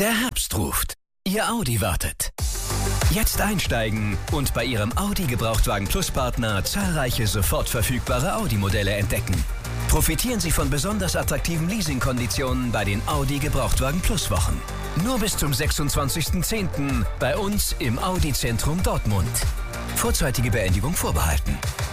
Der Herbst ruft. Ihr Audi wartet. Jetzt einsteigen und bei Ihrem Audi Gebrauchtwagen Plus Partner zahlreiche sofort verfügbare Audi-Modelle entdecken. Profitieren Sie von besonders attraktiven Leasingkonditionen bei den Audi Gebrauchtwagen Plus Wochen. Nur bis zum 26.10. bei uns im Audi Zentrum Dortmund. Vorzeitige Beendigung vorbehalten.